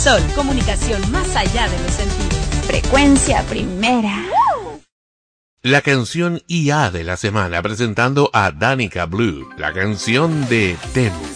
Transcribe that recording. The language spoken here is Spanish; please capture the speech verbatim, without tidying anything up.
Sol, comunicación más allá de los sentidos. Frecuencia primera. La canción I A de la semana, presentando a Danica Blue, la canción de Temu.